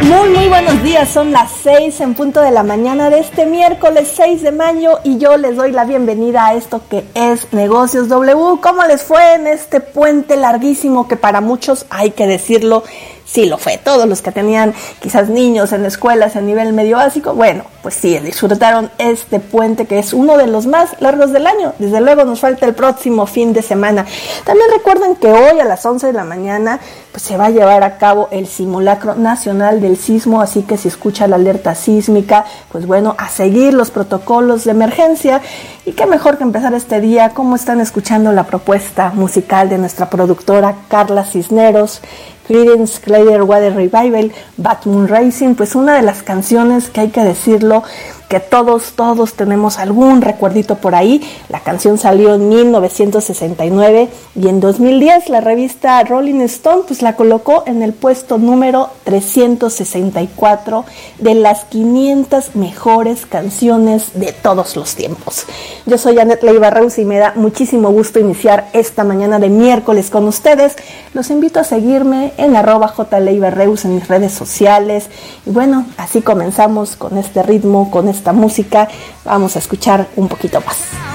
Muy buenos días, son las 6 en punto de la mañana de este miércoles 6 de mayo y yo les doy la bienvenida a esto que es Negocios W. ¿Cómo les fue en este puente larguísimo que para muchos, hay que decirlo, sí lo fue? Todos los que tenían quizás niños en escuelas a nivel medio básico, bueno, pues sí, disfrutaron este puente que es uno de los más largos del año. Desde luego nos falta el próximo fin de semana. También recuerden que hoy a las 11 de la mañana pues se va a llevar a cabo el simulacro nacional del sismo, así que si escucha la alerta sísmica, pues bueno, a seguir los protocolos de emergencia. Y qué mejor que empezar este día, como están escuchando la propuesta musical de nuestra productora Carla Cisneros, Creedence Clearwater Revival, Bad Moon Rising, pues una de las canciones que hay que decirlo, que todos tenemos algún recuerdito por ahí. La canción salió en 1969 y en 2010 la revista Rolling Stone pues la colocó en el puesto número 364 de las 500 mejores canciones de todos los tiempos. Yo soy Annette Leiva Reus y me da muchísimo gusto iniciar esta mañana de miércoles con ustedes. Los invito a seguirme en @jleivareus en mis redes sociales. Y bueno, así comenzamos con este ritmo, con esta música. Vamos a escuchar un poquito más.